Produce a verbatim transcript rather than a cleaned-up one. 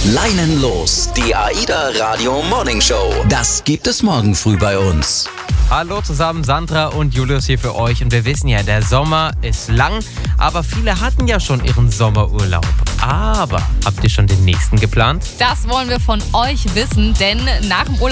Leinen los, die AIDA Radio Morning Show. Das gibt es morgen früh bei uns. Hallo zusammen, Sandra und Julius hier für euch. Und wir wissen ja, der Sommer ist lang, aber viele hatten ja schon ihren Sommerurlaub. Aber habt ihr schon den nächsten geplant? Das wollen wir von euch wissen, denn nach dem Urlaub